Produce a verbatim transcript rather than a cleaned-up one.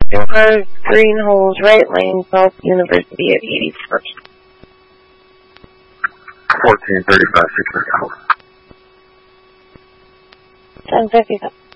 Five green holes, right lane, South University at eighty-first. fourteen thirty-five, six minutes. ten fifty-seven.